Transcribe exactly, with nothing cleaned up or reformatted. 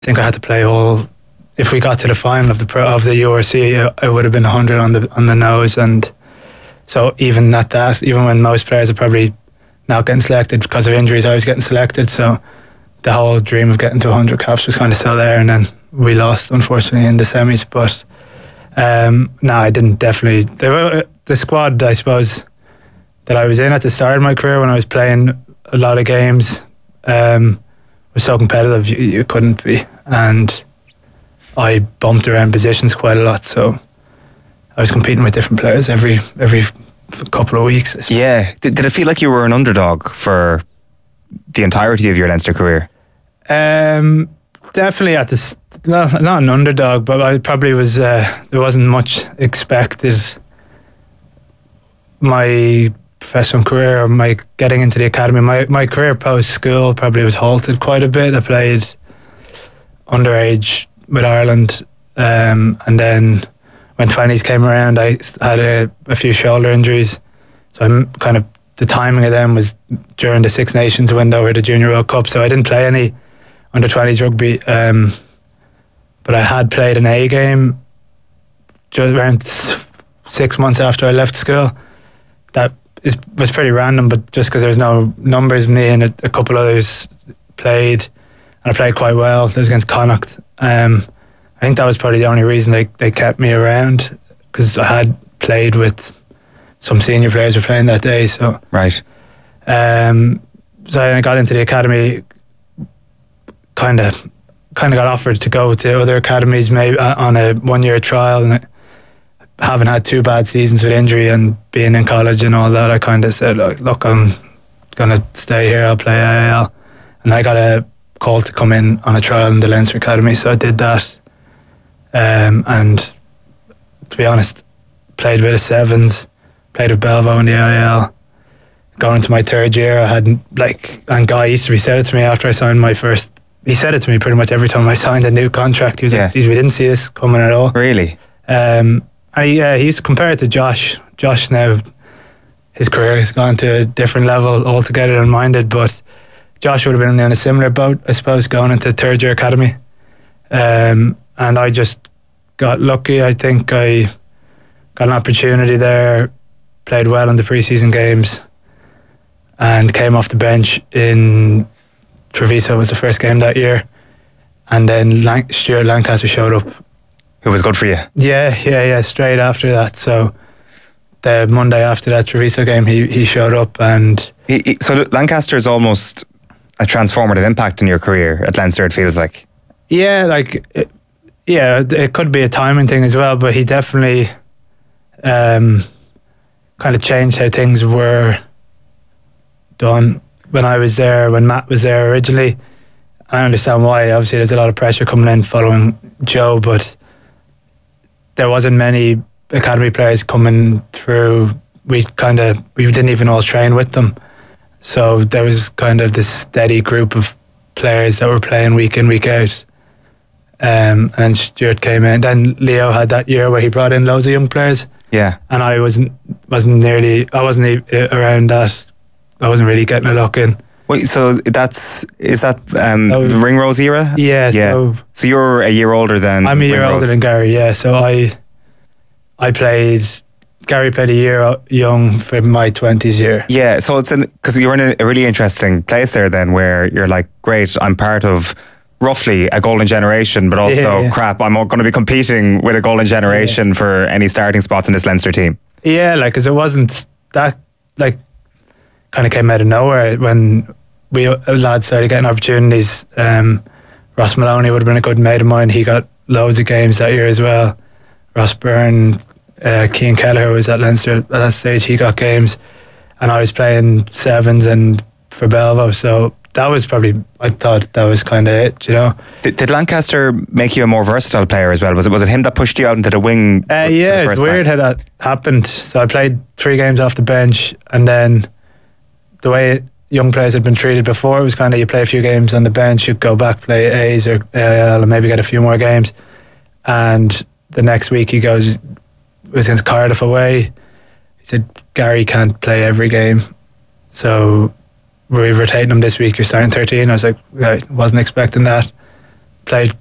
think I had to play all. If we got to the final of the pro, of the U R C, it would have been one hundred on the on the nose, and so even at that, even when most players are probably not getting selected because of injuries, I was getting selected. So the whole dream of getting to one hundred caps was kind of still there, and then we lost unfortunately in the semis. But um, no, I didn't definitely. The, the squad, I suppose, that I was in at the start of my career when I was playing a lot of games um, was so competitive you, you couldn't be, and I bumped around positions quite a lot, so I was competing with different players every every couple of weeks. Yeah. Did, did it feel like you were an underdog for the entirety of your Leinster career? Um, definitely at this. Well, not an underdog, but I probably was. Uh, there wasn't much expected. My professional career, or my getting into the academy, my my career post school probably was halted quite a bit. I played underage with Ireland, um, and then when twenties came around, I had a, a few shoulder injuries. So I'm kind of, the timing of them was during the Six Nations window or the Junior World Cup. So I didn't play any under twenties rugby, um, but I had played an A game just around six months after I left school. That is, was pretty random, but just because there was no numbers, me and a, a couple others played, and I played quite well. That was against Connacht. Um, I think that was probably the only reason they, they kept me around, because I had played with some senior players who were playing that day. So right. Um, so I got into the academy, kind of kind of got offered to go to other academies maybe on a one year trial, and I haven't had two bad seasons with injury and being in college and all that. I kind of said, look, I'm gonna stay here. I'll play I A L, and I got a call to come in on a trial in the Leinster Academy, so I did that. Um, and to be honest, played with the Sevens, played with Belvo in the I A L. Going into my third year, I hadn't, like, and Guy Easterby said it to me after I signed my first, he said it to me pretty much every time I signed a new contract. He was yeah. like, geez, we didn't see this coming at all. Really? Um, and he, uh, he used to compare it to Josh. Josh now, his career has gone to a different level altogether than mine did, but Josh would have been in a similar boat, I suppose, going into third year academy. Um, and I just got lucky. I think I got an opportunity there, played well in the pre-season games, and came off the bench in Treviso was the first game that year. And then Lan- Stuart Lancaster showed up. Who was good for you? Yeah, yeah, yeah, straight after that. So the Monday after that Treviso game, he, he showed up. and he, he, So Lancaster is almost a transformative impact in your career at Leinster, it feels like. Yeah, like, it, yeah, it could be a timing thing as well, but he definitely um, kind of changed how things were done when I was there, when Matt was there originally. I understand why. Obviously, there's a lot of pressure coming in following Joe, but there wasn't many academy players coming through. We kind of, we didn't even all train with them. So there was kind of this steady group of players that were playing week in, week out. Um, and then Stuart came in. Then Leo had that year where he brought in loads of young players. Yeah. And I wasn't wasn't nearly, I wasn't e- around that. I wasn't really getting a look in. Wait, so that's, is that um, that was, the Ringrose era? Yeah. yeah. So, so you're a year older than I'm a year Ringrose. older than Gary, yeah. So I I played, Gary played a year young for my twenties year. Yeah, so it's because you're in a, a really interesting place there then, where you're like, great, I'm part of roughly a golden generation, but also, yeah, yeah. crap, I'm going to be competing with a golden generation yeah. for any starting spots in this Leinster team. Yeah, like, because it wasn't that, like, kind of came out of nowhere when we lads started getting opportunities. Um, Ross Maloney would have been a good mate of mine. He got loads of games that year as well. Ross Byrne, uh, Cian Kelleher was at Leinster at that stage. He got games, and I was playing sevens and for Belvo. So that was probably, I thought that was kind of it, you know. Did, did Lancaster make you a more versatile player as well? Was it was it him that pushed you out into the wing? Uh, for, yeah, for it's weird time? How that happened. So I played three games off the bench, and then the way young players had been treated before, it was kind of you play a few games on the bench, you go back, play A's or A L, and maybe get a few more games. And the next week he goes, it was against Cardiff away. He said, Gary can't play every game, so we're rotating him this week. You're starting thirteen. I was like, I wasn't expecting that. played